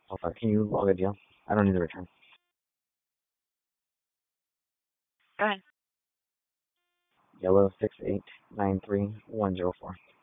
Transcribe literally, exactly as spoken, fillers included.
Oh, fuck. Can you log a deal? I don't need the return. Go ahead. Yellow six eight nine three one zero four.